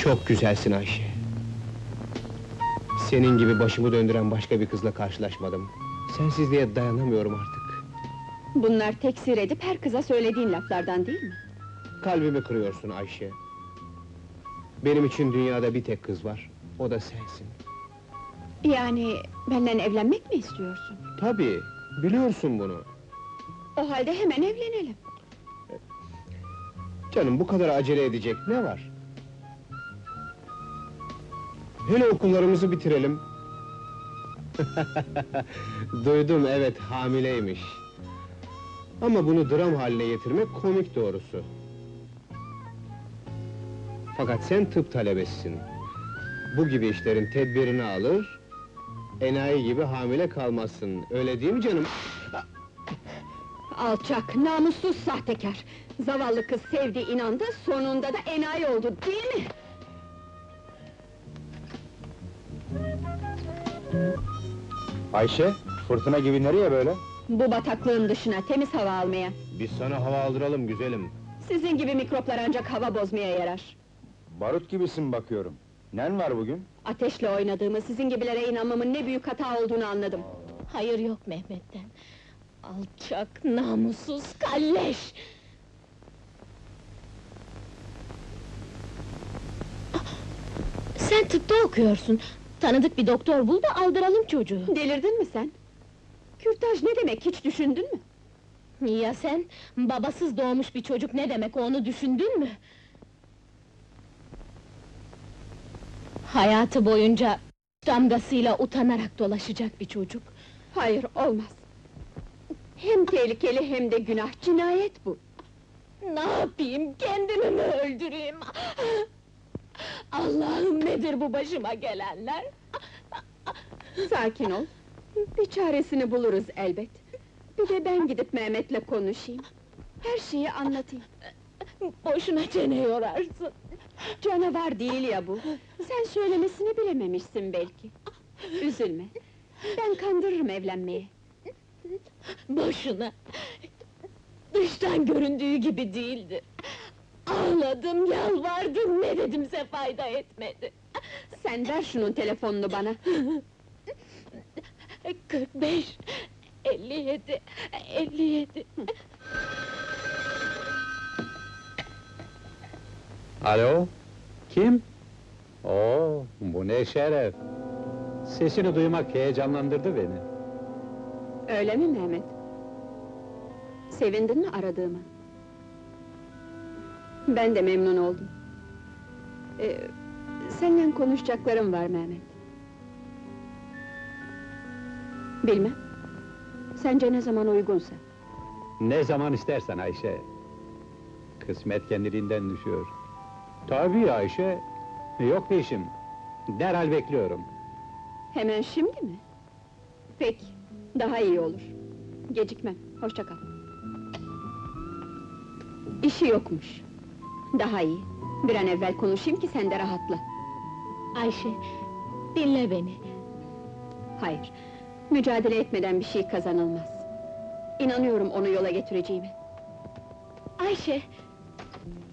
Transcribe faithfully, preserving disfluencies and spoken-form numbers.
Çok güzelsin Ayşe. Senin gibi başımı döndüren başka bir kızla karşılaşmadım. Sensizliğe dayanamıyorum artık. Bunlar teksir edip her kıza söylediğin laflardan değil mi? Kalbimi kırıyorsun Ayşe. Benim için dünyada bir tek kız var, o da sensin. Yani benden evlenmek mi istiyorsun? Tabii, biliyorsun bunu. O halde hemen evlenelim. Canım, bu kadar acele edecek ne var? Hele okullarımızı bitirelim. Duydum, evet, hamileymiş. Ama bunu dram haline getirmek komik doğrusu. Fakat sen tıp talebesisin. Bu gibi işlerin tedbirini alır, enayi gibi hamile kalmazsın, öyle değil mi canım? Alçak, namussuz sahtekâr! Zavallı kız sevdi, inandı, sonunda da enayi oldu, değil mi? Ayşe, fırtına gibi nereye böyle? Bu bataklığın dışına, temiz hava almaya. Biz sana hava aldıralım güzelim. Sizin gibi mikroplar ancak hava bozmaya yarar. Barut gibisin bakıyorum. Nen var bugün? Ateşle oynadığımı, sizin gibilere inanmamın ne büyük hata olduğunu anladım. Hayır yok Mehmet'ten. Alçak, namussuz, kalleş! Sen tıpta okuyorsun. Tanıdık bir doktor bul da aldıralım çocuğu. Delirdin mi sen? Kürtaj ne demek, hiç düşündün mü? Ya sen? Babasız doğmuş bir çocuk ne demek, onu düşündün mü? Hayatı boyunca damgasıyla utanarak dolaşacak bir çocuk. Hayır, olmaz! Hem tehlikeli hem de günah, cinayet bu! Ne yapayım, kendimi mi öldüreyim? Allah'ım, nedir bu başıma gelenler? Sakin ol! Bir çaresini buluruz elbet! Bir de ben gidip Mehmet'le konuşayım! Her şeyi anlatayım! Boşuna çene yorarsın! Canavar değil ya bu! Sen söylemesini bilememişsin belki! Üzülme! Ben kandırırım evlenmeye! Boşuna! Dıştan göründüğü gibi değildi! Ağladım, yalvardım, ne dedimse fayda etmedi! Sen ver şunun telefonunu bana! Kırk beş, elli yedi, elli yedi... Alo, kim? Oo, bu ne şeref! Sesini duymak heyecanlandırdı beni. Öyle mi Mehmet? Sevindin mi aradığıma? Ben de memnun oldum. Ee, seninle konuşacaklarım var Mehmet. Bilmem. Sence ne zaman uygunsa? Ne zaman istersen Ayşe. Kısmet kendiliğinden düşüyor. Tabii Ayşe, yok bir işim. Derhal bekliyorum. Hemen şimdi mi? Peki, daha iyi olur. Gecikmem, hoşça kal. İşi yokmuş. Daha iyi. Bir an evvel konuşayım ki sen de rahatla. Ayşe, dinle beni. Hayır, mücadele etmeden bir şey kazanılmaz. İnanıyorum onu yola getireceğime. Ayşe,